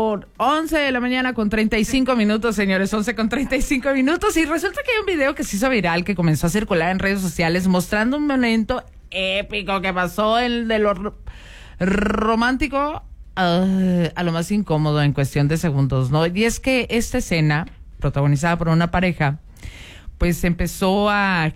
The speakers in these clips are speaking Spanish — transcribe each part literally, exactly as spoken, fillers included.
Son once de la mañana con treinta y cinco minutos, señores, once con treinta y cinco minutos. Y resulta que hay un video que se hizo viral, que comenzó a circular en redes sociales, mostrando un momento épico que pasó el de lo r- romántico uh, a lo más incómodo en cuestión de segundos, ¿no? Y es que esta escena, protagonizada por una pareja, pues empezó a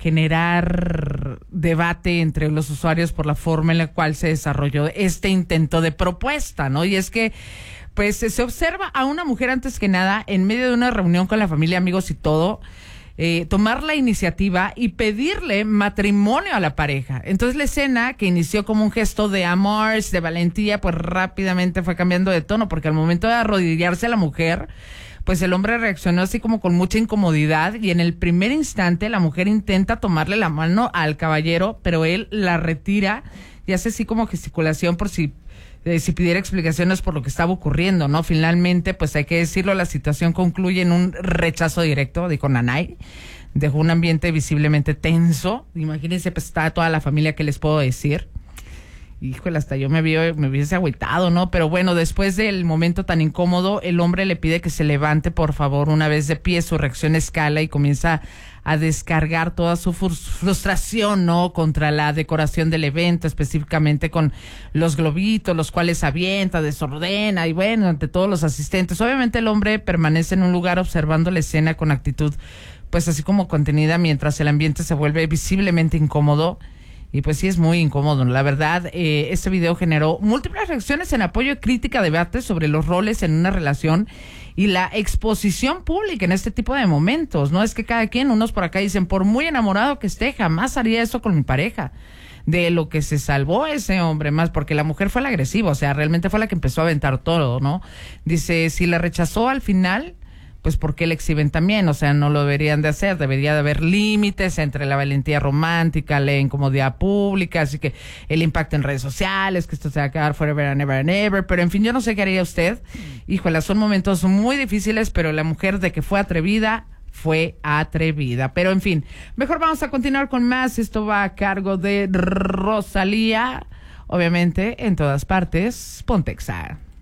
generar debate entre los usuarios por la forma en la cual se desarrolló este intento de propuesta, ¿no? Y es que, pues, se observa a una mujer antes que nada, en medio de una reunión con la familia, amigos y todo, eh, tomar la iniciativa y pedirle matrimonio a la pareja. Entonces la escena, que inició como un gesto de amor, de valentía, pues rápidamente fue cambiando de tono, porque al momento de arrodillarse a la mujer, pues el hombre reaccionó así como con mucha incomodidad, y en el primer instante la mujer intenta tomarle la mano al caballero, pero él la retira y hace así como gesticulación por si, eh, si pidiera explicaciones por lo que estaba ocurriendo, ¿no? Finalmente, pues hay que decirlo, la situación concluye en un rechazo directo, dijo Nanay. Dejó un ambiente visiblemente tenso. Imagínense, pues está toda la familia, ¿qué les puedo decir? Híjole, hasta yo me, vi, me hubiese agüitado, ¿no? Pero bueno, después del momento tan incómodo, el hombre le pide que se levante, por favor. Una vez de pie, su reacción escala y comienza a descargar toda su frustración, ¿no? Contra la decoración del evento, específicamente con los globitos, los cuales avienta, desordena, y bueno, ante todos los asistentes. Obviamente el hombre permanece en un lugar observando la escena con actitud, pues así como contenida, mientras el ambiente se vuelve visiblemente incómodo. Y pues sí, es muy incómodo. La verdad, eh, este video generó múltiples reacciones en apoyo y crítica, debates sobre los roles en una relación y la exposición pública en este tipo de momentos, ¿no? Es que cada quien, unos por acá dicen, por muy enamorado que esté, jamás haría eso con mi pareja. De lo que se salvó ese hombre más, porque la mujer fue la agresiva, o sea, realmente fue la que empezó a aventar todo, ¿no? Dice, si la rechazó al final, pues ¿por qué le exhiben también? O sea, no lo deberían de hacer, debería de haber límites entre la valentía romántica, la incomodidad pública, así que el impacto en redes sociales, que esto se va a quedar forever and ever and ever, pero en fin, yo no sé qué haría usted. Híjole, son momentos muy difíciles, pero la mujer de que fue atrevida, fue atrevida. Pero en fin, mejor vamos a continuar con más. Esto va a cargo de Rosalía, obviamente, en todas partes, Pontexa.